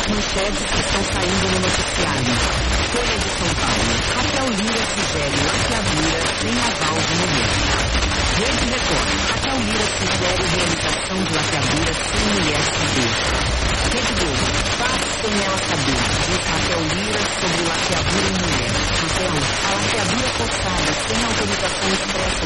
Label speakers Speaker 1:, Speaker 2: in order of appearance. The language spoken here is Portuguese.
Speaker 1: manchetes que estão saindo no noticiário. Folha de São Paulo. Raquel Lira sugere laqueadura sem aval de mulher. Rede Record. Raquel Lira sugere realização de laqueadura sem mulher saber. Rede Globo. Faz sem ela saber. Diz Raquel Lira sobre laqueadura em mulher. Raquel, a laqueadura forçada sem autorização expressa